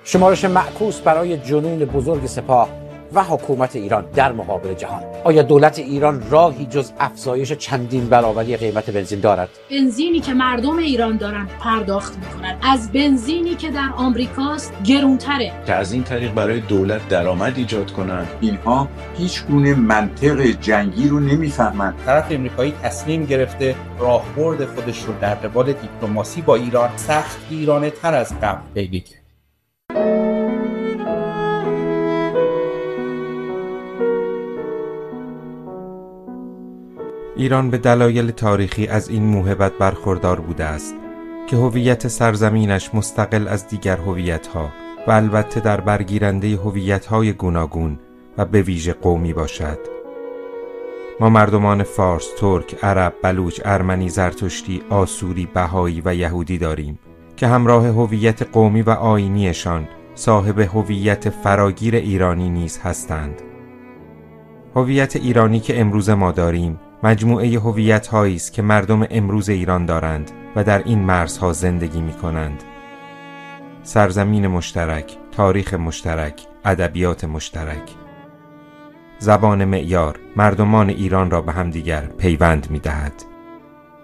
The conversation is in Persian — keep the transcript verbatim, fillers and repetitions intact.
شمارش معکوس برای جنون بزرگ سپاه و حکومت ایران در مقابل جهان. آیا دولت ایران راهی جز افزایش چندین برابری قیمت بنزین دارد؟ بنزینی که مردم ایران دارن پرداخت میکنن از بنزینی که در آمریکاست گرونتره، که از این طریق برای دولت درآمد ایجاد کنن. اینها هیچ گونه منطق جنگی رو نمیفهمند. طرف امریکایی تصمیم گرفته راهبرد خودش رو در قبال دیپلماسی با ایران سخت ایرانه تر از قبل پیگیری کرد. ایران به دلایل تاریخی از این موهبت برخوردار بوده است که هویت سرزمینش مستقل از دیگر هویت‌ها و البته در برگیرنده هویت‌های گوناگون و به ویژه قومی باشد. ما مردمان فارس، ترک، عرب، بلوچ، ارمنی، زرتشتی، آسوری، بهایی و یهودی داریم که همراه هویت قومی و آیینیشان صاحب هویت فراگیر ایرانی نیز هستند. هویت ایرانی که امروز ما داریم مجموعه هویت‌هایی است که مردم امروز ایران دارند و در این مرزها زندگی می‌کنند. سرزمین مشترک، تاریخ مشترک، ادبیات مشترک. زبان معیار مردمان ایران را به همدیگر پیوند می‌دهد.